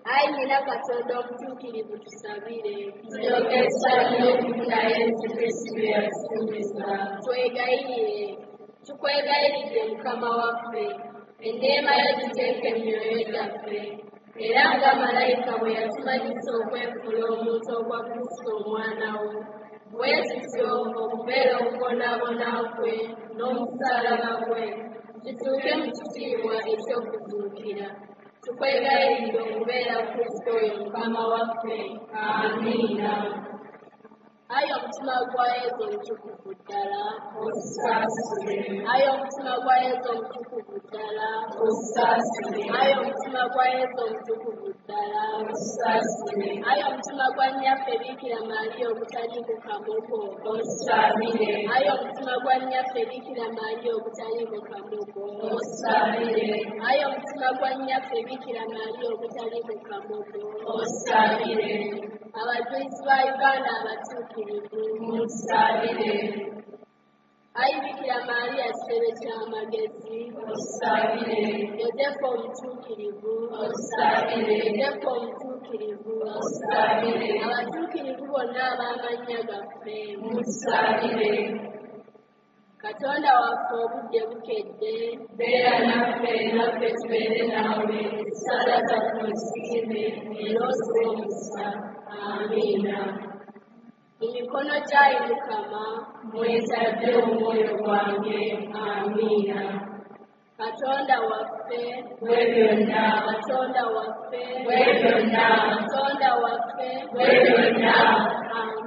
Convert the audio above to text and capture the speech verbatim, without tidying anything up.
Ayi nyina Katonda omutuukirivu tusabire. Tulyokesa n'okufuna Yesu Kristo yatusuubiza. Twegayirire. Tukwegayiridde Mukama waffe, enneema yo giteeke mu myoyo gyaffe, era nga malayika bwe yatumanyisa okwefula omuntu ogwa Kristo omwana wo, bwe tutyo okubeera okubonaabona kwe n'omusaalaba gwe, kituuke mu kitiibwa eky'okuzuukira. Tukwegayiridde okubeera Kristo oyo Mukama waffe. Amiina. Ayi omutima gwa Yesu omutukuvu ddala, osaasire. Ayi omutima gwa Yesu omutukuvu ddala, osaasire. Ayi omutima gwa Yesu omutukuvu ddala, osaasire. Ayi omutima gwa nnyaffe Biikira Maaliya ogutaliiko kamogo, osaasire. Ayi omutima gwa nnyaffe Biikira Maaliya ogutaliiko kamogo, osaasire. Ayi omutima gwa nnyaffe Biikira Maaliya ogutaliiko kamogo, osaasire. Abajulizi ba Uganda abatuukirivu, musaabire. Ayi Biikira Maaliya kitebe ky'amagezi, osaabire. Yozefu omutuukirivu, osaabire. Yozefu omutuukirivu, osaabire. Abatuukirivu bonna ab'amannya gaffe, musaabire. Katonda waffe obudde bukedde, beera naffe naffe tubeere naawe, essala zaffe ozisikirize era oziwe omukisa. Amiina. Mu mikono gyayi Mukama, mwetadde omwoyo gwange. Amiina. Katonda waffe, bwe byonna. Katonda waffe, bwe byonna. Katonda waffe, bwe byonna. Amiina.